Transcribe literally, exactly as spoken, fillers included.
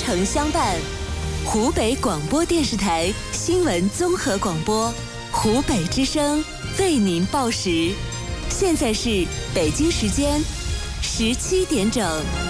诚相伴。湖北广播电视台新闻综合广播，湖北之声为您报时。现在是北京时间十七点整。